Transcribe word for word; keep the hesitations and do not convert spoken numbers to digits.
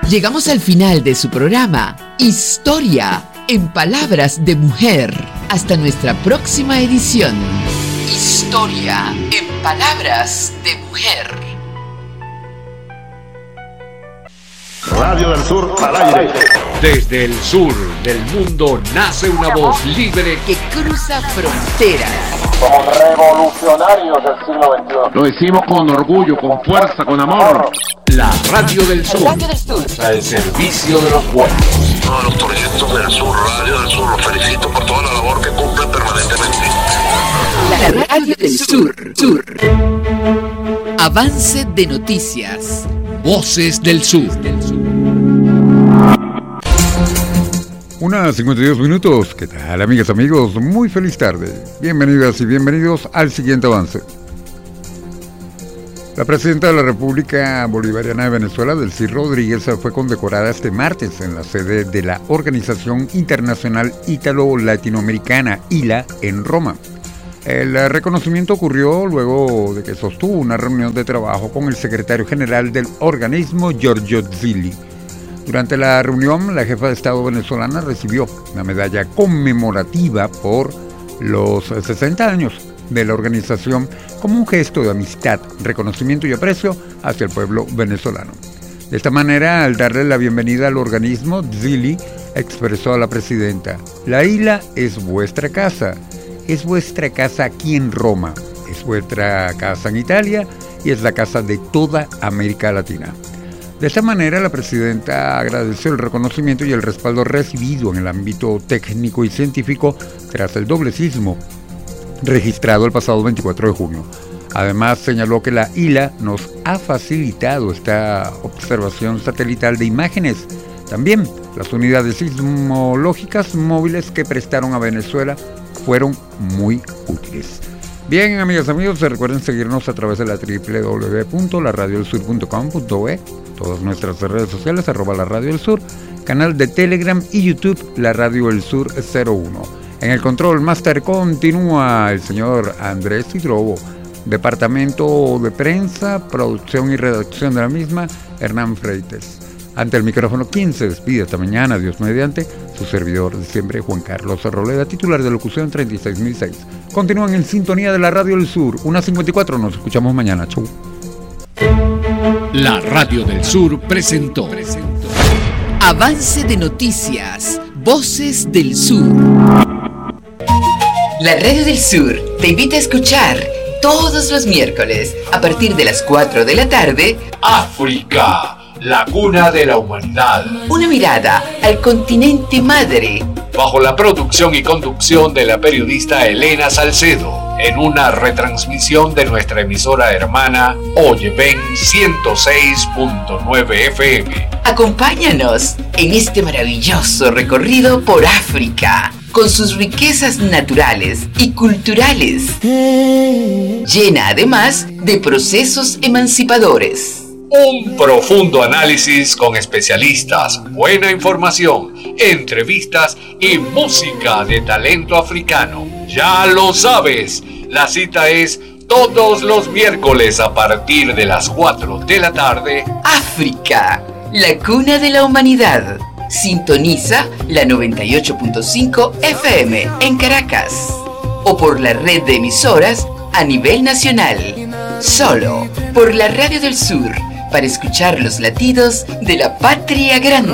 Llegamos al final de su programa, Historia en Palabras de Mujer. Hasta nuestra próxima edición. Historia en Palabras de Mujer. Radio del Sur al aire. Desde el sur del mundo nace una voz libre que cruza fronteras. Somos revolucionarios del siglo veintiuno. Lo decimos con orgullo, con fuerza, con amor. La Radio del Sur. Radio del Sur. Al servicio de los pueblos. Todos los torcientos del sur, Radio del Sur, los felicito por toda la labor que cumplen permanentemente. La Radio del Sur. Sur. Avance de noticias. Voces del Sur. Una cincuenta y dos minutos. ¿Qué tal, amigas, amigos? Muy feliz tarde. Bienvenidas y bienvenidos al siguiente avance. La presidenta de la República Bolivariana de Venezuela, Delcy Rodríguez, fue condecorada este martes en la sede de la Organización Internacional Ítalo-Latinoamericana, I L A, en Roma. El reconocimiento ocurrió luego de que sostuvo una reunión de trabajo con el secretario general del organismo, Giorgio Zilli. Durante la reunión, la jefa de Estado venezolana recibió una medalla conmemorativa por los sesenta años de la organización como un gesto de amistad, reconocimiento y aprecio hacia el pueblo venezolano. De esta manera, al darle la bienvenida al organismo, Zilli expresó a la presidenta: la I L A es vuestra casa, es vuestra casa aquí en Roma, es vuestra casa en Italia y es la casa de toda América Latina. De esta manera, la presidenta agradeció el reconocimiento y el respaldo recibido en el ámbito técnico y científico tras el doble sismo registrado el pasado veinticuatro de junio. Además, señaló que la I L A nos ha facilitado esta observación satelital de imágenes. También las unidades sismológicas móviles que prestaron a Venezuela fueron muy útiles. Bien, amigas y amigos, recuerden seguirnos a través de la doble u doble u doble u punto la radio del sur punto com punto be, todas nuestras redes sociales, arroba la Radio del Sur, canal de Telegram y YouTube, la Radio del Sur cero uno. En el control máster continúa el señor Andrés Hidrobo. Departamento de Prensa, Producción y Redacción de la misma, Hernán Freites. Ante el micrófono quien se despide esta mañana, Dios mediante, su servidor de siempre, Juan Carlos Arroleda, titular de locución treinta y seis mil seis. Continúan en sintonía de la Radio del Sur, una cincuenta y cuatro, nos escuchamos mañana. Chau. La Radio del Sur presentó, presentó Avance de noticias, Voces del Sur. La Radio del Sur te invita a escuchar todos los miércoles a partir de las cuatro de la tarde África, la cuna de la humanidad. Una mirada al continente madre. Bajo la producción y conducción de la periodista Elena Salcedo, en una retransmisión de nuestra emisora hermana Oyeven ciento seis punto nueve F M. Acompáñanos en este maravilloso recorrido por África, con sus riquezas naturales y culturales, llena además de procesos emancipadores. Un profundo análisis con especialistas, buena información, entrevistas y música de talento africano. Ya lo sabes, la cita es todos los miércoles a partir de las cuatro de la tarde. África, la cuna de la humanidad. Sintoniza la noventa y ocho punto cinco F M en Caracas o por la red de emisoras a nivel nacional. Solo por la Radio del Sur, para escuchar los latidos de la patria grande.